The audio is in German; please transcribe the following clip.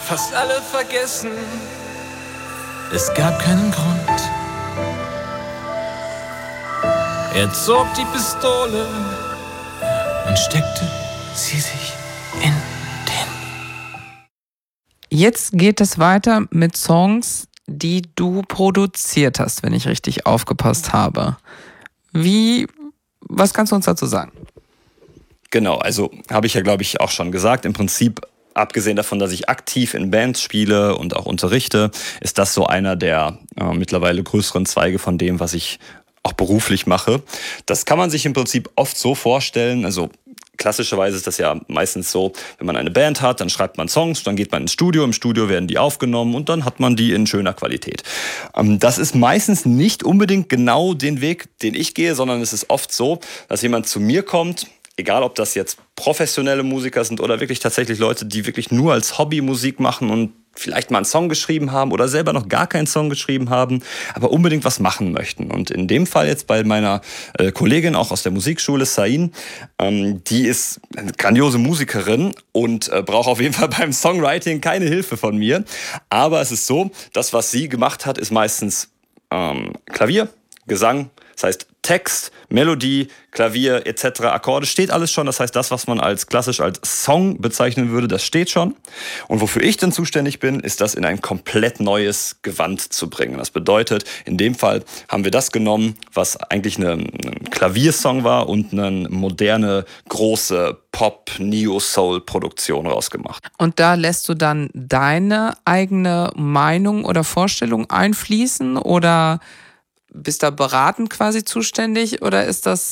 fast alle vergessen. Es gab keinen Grund. Er zog die Pistole und steckte sie sich in den. Jetzt geht es weiter mit Songs, die du produziert hast, wenn ich richtig aufgepasst habe. Was kannst du uns dazu sagen? Genau, also habe ich ja, glaube ich, auch schon gesagt, im Prinzip, abgesehen davon, dass ich aktiv in Bands spiele und auch unterrichte, ist das so einer der mittlerweile größeren Zweige von dem, was ich auch beruflich mache. Das kann man sich im Prinzip oft so vorstellen, also klassischerweise ist das ja meistens so, wenn man eine Band hat, dann schreibt man Songs, dann geht man ins Studio, im Studio werden die aufgenommen und dann hat man die in schöner Qualität. Das ist meistens nicht unbedingt genau den Weg, den ich gehe, sondern es ist oft so, dass jemand zu mir kommt, egal ob das jetzt professionelle Musiker sind oder wirklich tatsächlich Leute, die wirklich nur als Hobby Musik machen und vielleicht mal einen Song geschrieben haben oder selber noch gar keinen Song geschrieben haben, aber unbedingt was machen möchten. Und in dem Fall jetzt bei meiner Kollegin, auch aus der Musikschule, Sain, die ist eine grandiose Musikerin und braucht auf jeden Fall beim Songwriting keine Hilfe von mir. Aber es ist so, das, was sie gemacht hat, ist meistens Klavier, Gesang, das heißt Text, Melodie, Klavier etc., Akkorde, steht alles schon. Das heißt, das, was man klassisch als Song bezeichnen würde, das steht schon. Und wofür ich dann zuständig bin, ist das in ein komplett neues Gewand zu bringen. Das bedeutet, in dem Fall haben wir das genommen, was eigentlich ein Klaviersong war und eine moderne, große Pop-Neo-Soul-Produktion rausgemacht. Und da lässt du dann deine eigene Meinung oder Vorstellung einfließen oder bist da beratend quasi zuständig oder ist das